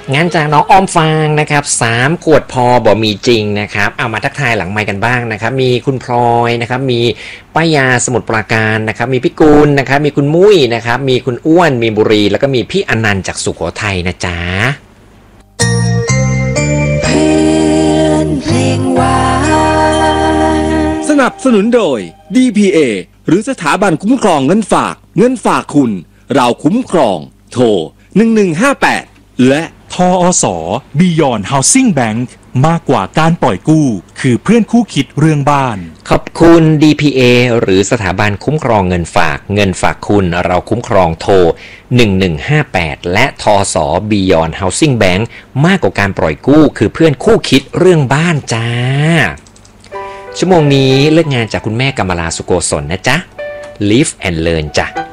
งั้นจากน้องออมฟางนะครับ3 ขวดพอบ่มีจริงนะครับเอามาทักทายหลังไมค์กันบ้างนะครับมีคุณพลอยนะครับมีป้ายาสมุทรปราการนะครับมีพี่กุลนะครับมีคุณมุ้ยนะครับมีคุณอ้วนมีบุรีแล้วก็มีพี่อนันต์จากสุโขทัยนะจ๊ะเพลงหวานสนับสนุนโดย DPA หรือสถาบันคุ้มครองเงินฝากคุณเราคุ้มครองโทร1158และทอสBeyond Housing Bank มากกว่าการปล่อยกู้คือเพื่อนคู่คิดเรื่องบ้านขอบคุณ DPA หรือสถาบันคุ้มครองเงินฝากคุณเราคุ้มครองโทร1158และทอสBeyond Housing Bank มากกว่าการปล่อยกู้คือเพื่อนคู่คิดเรื่องบ้านจ้าชั่วโมงนี้เลิกงานจากคุณแม่กำมลาสุโกศลนะจ๊ะ Live and Learn จ้ะ